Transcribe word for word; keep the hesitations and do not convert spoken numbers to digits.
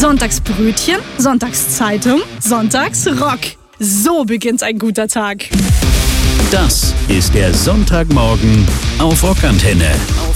Sonntagsbrötchen, Sonntagszeitung, Sonntagsrock. So beginnt ein guter Tag. Das ist der Sonntagmorgen auf Rockantenne.